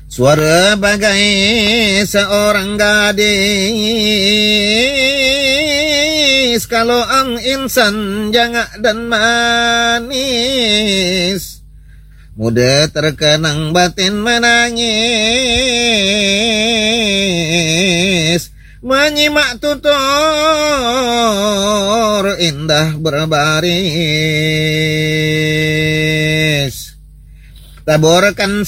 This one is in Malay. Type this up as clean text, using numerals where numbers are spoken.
Suara bagai seorang gadis, kalau ang insan jangak dan manis, muda terkenang batin menangis, menyimak tutur indah berbaris. Taburkan